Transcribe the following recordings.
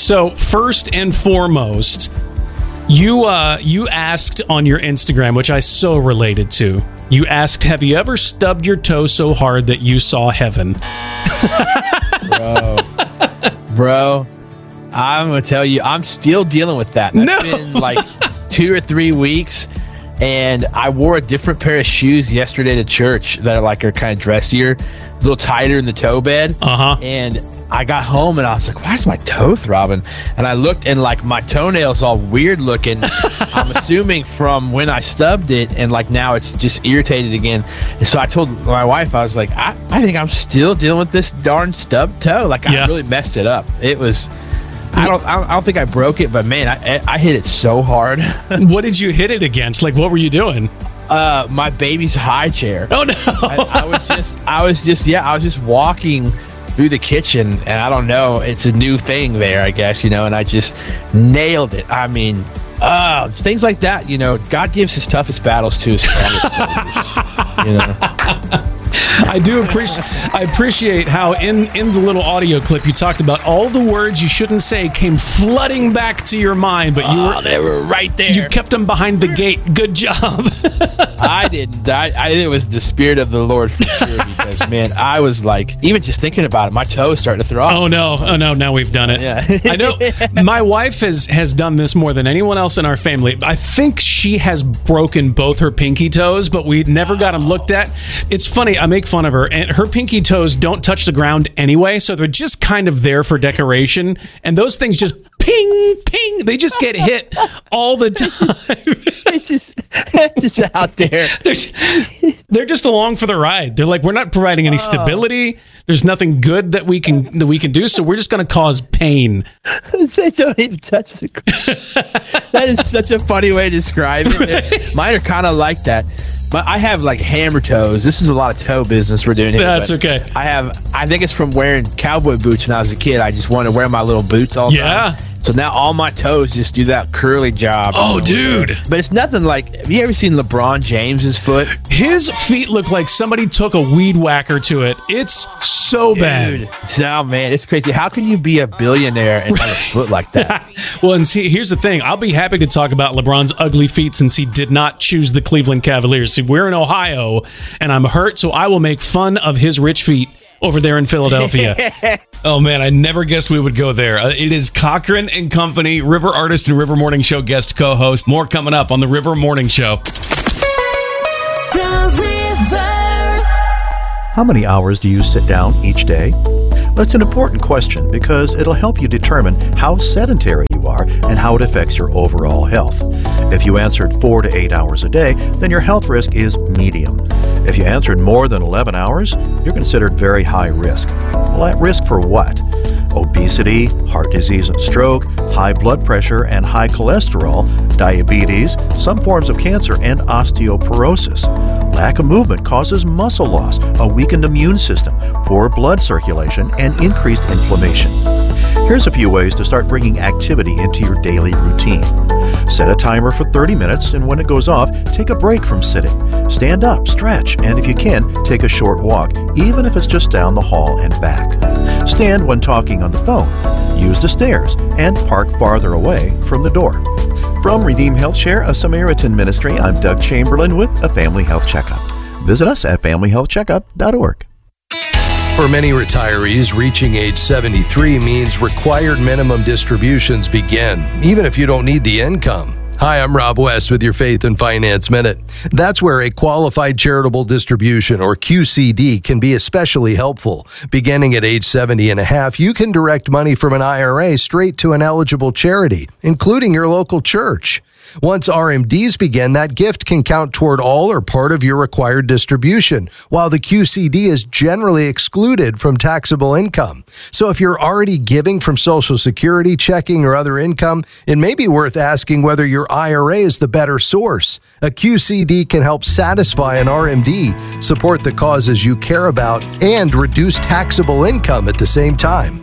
So first and foremost, you asked on your Instagram, which I so related to. You asked, have you ever stubbed your toe so hard that you saw heaven? Bro, I'm going to tell you, I'm still dealing with that. It's been like 2 or 3 weeks, and I wore a different pair of shoes yesterday to church that are kind of dressier, a little tighter in the toe bed. And I got home and I was like, why is my toe throbbing? And I looked and my toenail's all weird looking. I'm assuming from when I stubbed it, and now it's just irritated again. And so I told my wife, I was like, I think I'm still dealing with this darn stubbed toe. I really messed it up. It was, I don't think I broke it, but man, I hit it so hard. What did you hit it against? What were you doing? My baby's high chair. Oh no. I was just walking through the kitchen, and I don't know, it's a new thing there, I guess, and I just nailed it. I mean, things like that, God gives his toughest battles to his strongest soldiers, I appreciate how in the little audio clip you talked about all the words you shouldn't say came flooding back to your mind, but they were right there. You kept them behind the gate. Good job. I didn't. It was the Spirit of the Lord for sure, because man, I was even just thinking about it, my toe is starting to throw off. Oh no, now we've done it. Yeah. I know my wife has done this more than anyone else in our family. I think she has broken both her pinky toes, but we never got them looked at. It's funny, I make fun of her, and her pinky toes don't touch the ground anyway, so they're just kind of there for decoration, and those things just ping, ping, they just get hit all the time. It's just out there. They're just along for the ride. They're we're not providing any stability. There's nothing good that we can do, so we're just going to cause pain. They don't even touch the ground. That is such a funny way to describe it. Right? Mine are kind of like that. But I have hammer toes. This is a lot of toe business we're doing here. That's okay. I think it's from wearing cowboy boots when I was a kid. I just wanted to wear my little boots all the time. So now all my toes just do that curly job. Oh, dude. But it's nothing have you ever seen LeBron James's foot? His feet look like somebody took a weed whacker to it. It's so bad. No, man, it's crazy. How can you be a billionaire and have a foot like that? Well, and see, here's the thing. I'll be happy to talk about LeBron's ugly feet since he did not choose the Cleveland Cavaliers. See, we're in Ohio, and I'm hurt, so I will make fun of his rich feet over there in Philadelphia. Oh, man, I never guessed we would go there. It is Cochran and Company, River artist and River Morning Show guest co-host. More coming up on the River Morning Show. The River. How many hours do you sit down each day? That's an important question because it'll help you determine how sedentary you are and how it affects your overall health. If you answered 4 to 8 hours a day, then your health risk is medium. If you answered more than 11 hours, you're considered very high risk. Well, at risk for what? Obesity, heart disease and stroke, high blood pressure and high cholesterol, diabetes, some forms of cancer, and osteoporosis. Lack of movement causes muscle loss, a weakened immune system, poor blood circulation, and increased inflammation. Here's a few ways to start bringing activity into your daily routine. Set a timer for 30 minutes, and when it goes off, take a break from sitting. Stand up, stretch, and if you can, take a short walk, even if it's just down the hall and back. Stand when talking on the phone. Use the stairs, and park farther away from the door. From Redeem Health Share, a Samaritan ministry, I'm Doug Chamberlain with a Family Health Checkup. Visit us at familyhealthcheckup.org. For many retirees, reaching age 73 means required minimum distributions begin, even if you don't need the income. Hi, I'm Rob West with your Faith and Finance Minute. That's where a qualified charitable distribution, or QCD, can be especially helpful. Beginning at age 70 and a half, you can direct money from an IRA straight to an eligible charity, including your local church. Once RMDs begin, that gift can count toward all or part of your required distribution, while the QCD is generally excluded from taxable income. So if you're already giving from Social Security, checking, or other income, it may be worth asking whether your IRA is the better source. A QCD can help satisfy an RMD, support the causes you care about, and reduce taxable income at the same time.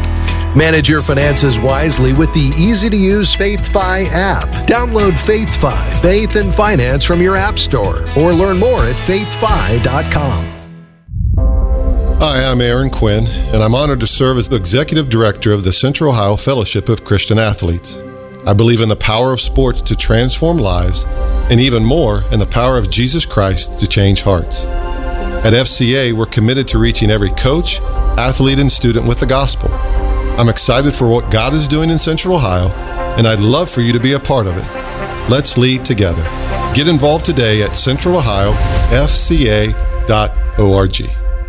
Manage your finances wisely with the easy-to-use FaithFi app. Download FaithFi, Faith and Finance from your app store, or learn more at faithfi.com. Hi, I'm Aaron Quinn, and I'm honored to serve as the Executive Director of the Central Ohio Fellowship of Christian Athletes. I believe in the power of sports to transform lives, and even more, in the power of Jesus Christ to change hearts. At FCA, we're committed to reaching every coach, athlete, and student with the gospel. I'm excited for what God is doing in Central Ohio, and I'd love for you to be a part of it. Let's lead together. Get involved today at centralohiofca.org.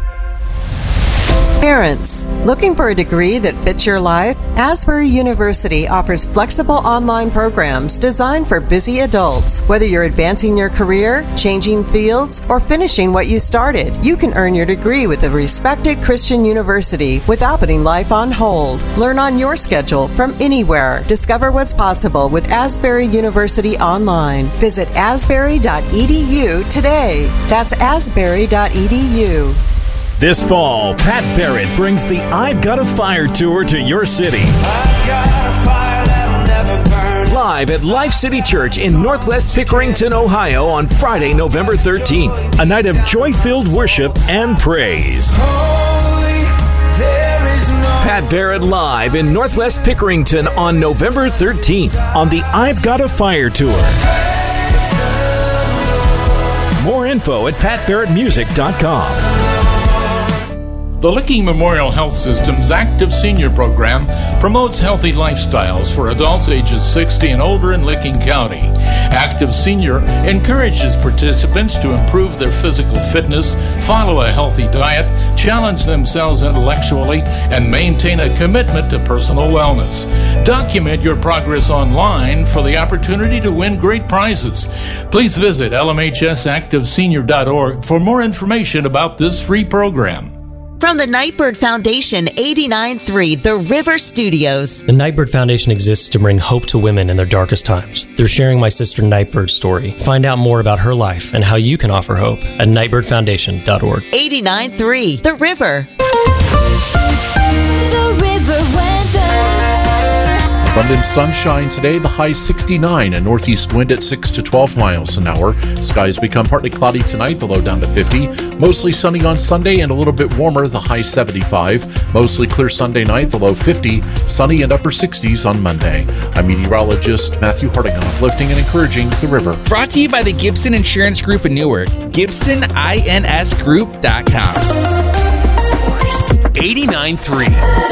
Parents, looking for a degree that fits your life? Asbury University offers flexible online programs designed for busy adults. Whether you're advancing your career, changing fields, or finishing what you started, you can earn your degree with a respected Christian university without putting life on hold. Learn on your schedule from anywhere. Discover what's possible with Asbury University online. Visit asbury.edu today. That's asbury.edu. This fall, Pat Barrett brings the I've Got a Fire tour to your city. I've got a fire that'll never burn. Live at Life City Church in Northwest Pickerington, Ohio on Friday, November 13th. A night of joy-filled worship and praise. Holy, there is no Pat Barrett live in Northwest Pickerington on November 13th on the I've Got a Fire tour. More info at patbarrettmusic.com. The Licking Memorial Health System's Active Senior Program promotes healthy lifestyles for adults ages 60 and older in Licking County. Active Senior encourages participants to improve their physical fitness, follow a healthy diet, challenge themselves intellectually, and maintain a commitment to personal wellness. Document your progress online for the opportunity to win great prizes. Please visit lmhsactivesenior.org for more information about this free program. From the Nightbird Foundation, 89.3 The River Studios. The Nightbird Foundation exists to bring hope to women in their darkest times. They're sharing my sister Nightbird's story. Find out more about her life and how you can offer hope at nightbirdfoundation.org. 89.3 The River. The river weather. Abundant sunshine today, the high 69, a northeast wind at 6 to 12 miles an hour. Skies become partly cloudy tonight, the low down to 50. Mostly sunny on Sunday and a little bit warmer, the high 75. Mostly clear Sunday night, the low 50. Sunny and upper 60s on Monday. I'm meteorologist Matthew Harding on Uplifting and Encouraging the River. Brought to you by the Gibson Insurance Group in Newark. GibsonInsGroup.com. 89.3